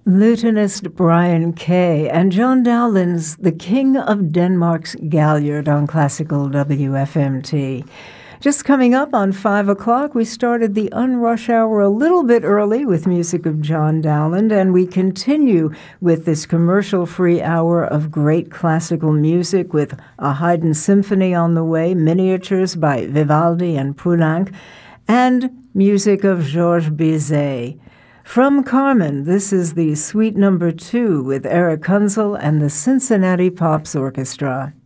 Lutenist Brian Kay and John Dowland's The King of Denmark's Galliard on Classical WFMT. Just coming up on 5 o'clock, we started the Unrush Hour a little bit early with music of John Dowland, and we continue with this commercial-free hour of great classical music with a Haydn symphony on the way, miniatures by Vivaldi and Poulenc, and music of Georges Bizet. From Carmen, this is the Suite No. 2 with Eric Kunzel and the Cincinnati Pops Orchestra.